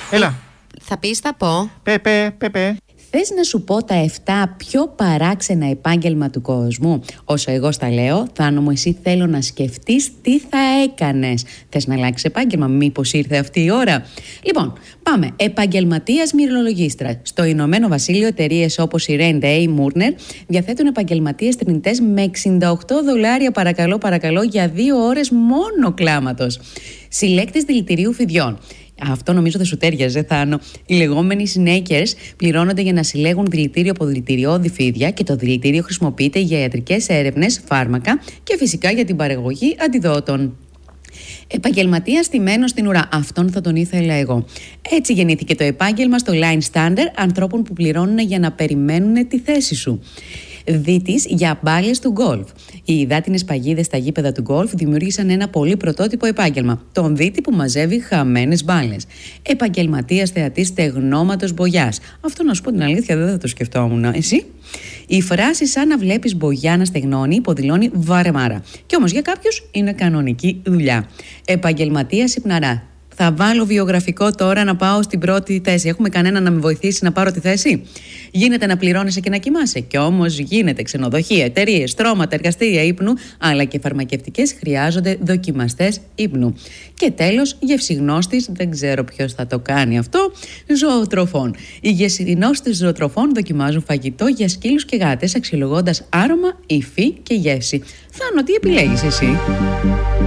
Έλα. Θα πεις, θα πω. Πε. Θες να σου πω τα 7 πιο παράξενα επάγγελμα του κόσμου? Όσο εγώ στα λέω, Θάνο μου, εσύ θέλω να σκεφτείς τι θα έκανες. Θες να αλλάξεις επάγγελμα, μήπως ήρθε αυτή η ώρα? Λοιπόν, πάμε. Επαγγελματίας μυρολογίστρα. Στο Ηνωμένο Βασίλειο, εταιρείες όπως η Rent A. Mourner διαθέτουν επαγγελματίες θρηνητές με $68 παρακαλώ για 2 ώρες μόνο κλάματος. Συλλέκτης δηλητηρίου φιδιών. Αυτό νομίζω δεν σου τέριαζε, Θάνο. Οι λεγόμενοι snakers πληρώνονται για να συλλέγουν δηλητήριο από δηλητηριώδη φίδια και το δηλητήριο χρησιμοποιείται για ιατρικές έρευνες, φάρμακα και φυσικά για την παραγωγή αντιδότων. Επαγγελματίας στημένος στην ουρά. Αυτόν θα τον ήθελα εγώ. Έτσι γεννήθηκε το επάγγελμα στο Line Stander ανθρώπων που πληρώνουν για να περιμένουν τη θέση σου. Δίτης για μπάλες του γκολφ. Οι υδάτινες παγίδες στα γήπεδα του γκολφ δημιούργησαν ένα πολύ πρωτότυπο επάγγελμα. Τον δίτη που μαζεύει χαμένες μπάλες. Επαγγελματίας θεατής στεγνώματος μπογιάς. Αυτό, να σου πω την αλήθεια, δεν θα το σκεφτόμουν. Εσύ? Η φράση «σαν να βλέπεις μπογιά να στεγνώνει» υποδηλώνει βαρεμάρα. Κι όμως για κάποιους είναι κανονική δουλειά. Επαγγελματίας υπναρά. Θα βάλω βιογραφικό τώρα να πάω στην πρώτη θέση. Έχουμε κανένα να με βοηθήσει να πάρω τη θέση? Γίνεται να πληρώνεσαι και να κοιμάσαι. Κι όμως γίνεται. Ξενοδοχεία, εταιρείες, στρώματα, εργαστήρια ύπνου, αλλά και φαρμακευτικές χρειάζονται δοκιμαστές ύπνου. Και τέλος, γευσιγνώστης, δεν ξέρω ποιος θα το κάνει αυτό, ζωοτροφών. Οι γευσιγνώστες ζωοτροφών δοκιμάζουν φαγητό για σκύλους και γάτες, αξιολογώντας άρωμα, υφή και γεύση. Θάνο, τι επιλέγεις εσύ?